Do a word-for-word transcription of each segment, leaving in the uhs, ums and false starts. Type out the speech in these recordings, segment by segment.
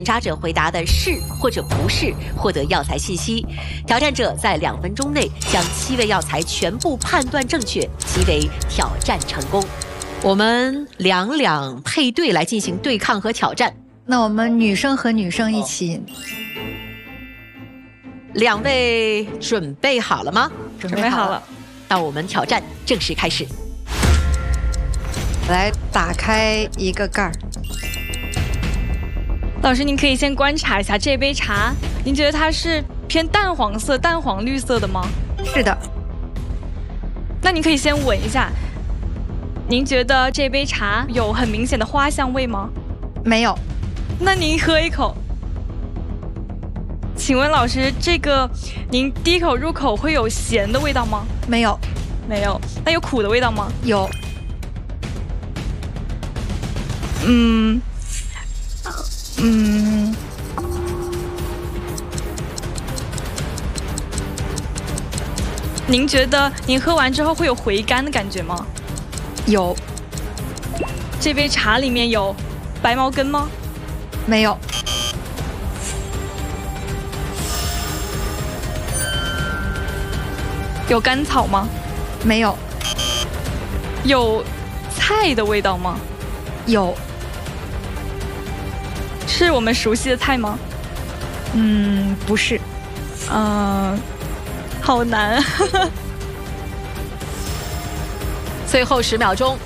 查者回答的是或者不是，获得药材信息。挑战者在两分钟内将七味药材全部判断正确，即为挑战成功。我们两两配对来进行对抗和挑战。 那我们女生和女生一起。 两位准备好了吗？ 准备好了。 那我们挑战正式开始。 来打开一个盖儿。 老师，您可以先观察一下这杯茶，您觉得它是偏淡黄色、淡黄绿色的吗？ 是的。 那您可以先闻一下，您觉得这杯茶有很明显的花香味吗？ 没有。 那您喝一口。请问老师，这个您第一口入口会有咸的味道吗？ 没有。 没有。那有苦的味道吗？ 有。 嗯。嗯，您觉得您喝完之后会有回甘的感觉吗？ 有。 这杯茶里面有白茅根吗？ 没有。 有甘草吗？ 没有。 有菜的味道吗？ 有。 是我们熟悉的菜吗？ 嗯，不是。 嗯、呃，好难。 最后十秒钟。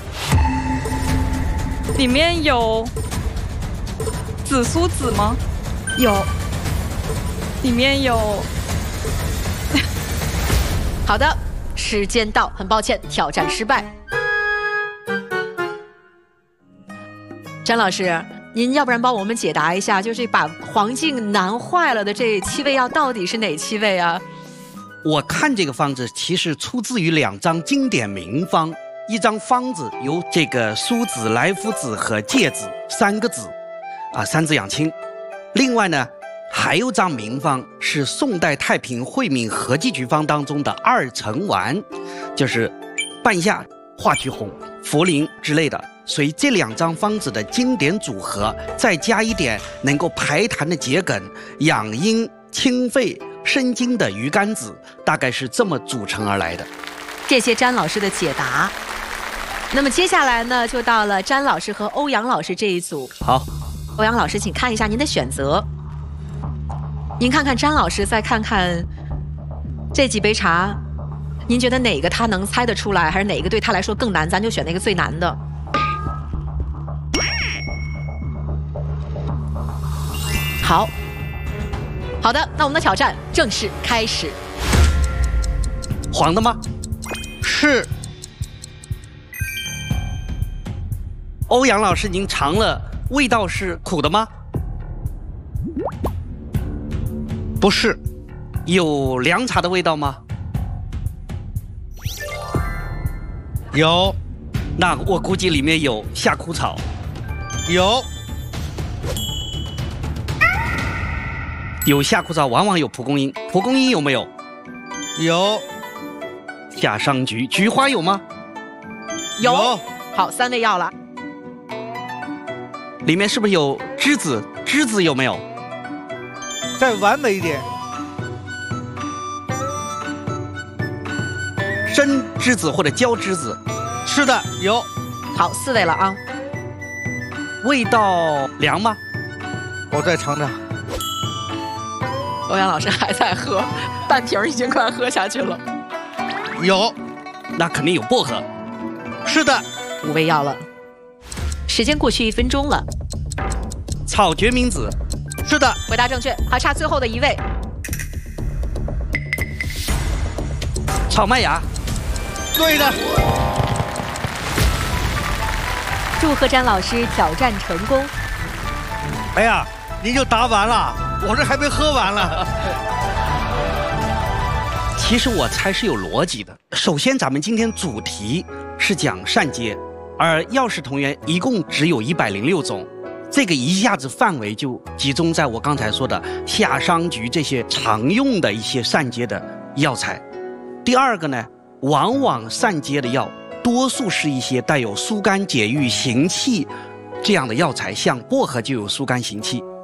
里面有紫苏籽吗？ 有。 里面有。 好的，时间到，很抱歉，挑战失败。詹老师，您要不然帮我们解答一下，就是把黄静难坏了的这七味药到底是哪七味啊？ 我看这个方子其实出自于两张经典名方，一张方子由这个苏子、莱菔子和芥子三个子，啊，三子养亲。另外呢，还有张名方是宋代太平惠民合剂局方当中的二陈丸，就是半夏、化橘红、茯苓之类的。所以这两张方子的经典组合，再加一点能够排痰的桔梗、养阴清肺生津的鱼肝子，大概是这么组成而来的。 谢谢詹老师的解答。那么接下来呢，就到了詹老师和欧阳老师这一组。 好， 欧阳老师，请看一下您的选择。您看看詹老师，再看看这几杯茶，您觉得哪个他能猜得出来，还是哪个对他来说更难？咱就选那个最难的。好，好的，那我们的挑战正式开始。 黄的吗？ 是。 欧阳老师，您尝了，味道是苦的吗？ 不是。 有凉茶的味道吗？ 有。 那我估计里面有夏枯草。 有。 有夏枯草，往往有蒲公英。蒲公英有没有？ 有。 夏商菊，菊花有吗？ 有。 有。 好，三味药了。 里面是不是有栀子？栀子有没有？ 再完美一点。 生栀子或者焦栀子？ 是的，有。 好，四味了啊。 味道凉吗？ 我再尝尝。 欧阳老师还在喝，半瓶已经快喝下去了。 有。 那肯定有薄荷。 是的。 五味药了。时间过去一分钟了。 草决明子。 是的。 回答正确，还差最后的一位。 草麦芽。 对的。 祝贺詹老师挑战成功。 哎呀，您就答完了，我这还没喝完了。 其实我猜是有逻辑的。首先，咱们今天主题是讲膳阶，而药食同源一共只有一百零六种，这个一下子范围就集中在我刚才说的夏商菊这些常用的一些膳阶的药材。第二个呢，往往膳阶的药多数是一些带有疏肝解郁行气这样的药材，像薄荷就有疏肝行气。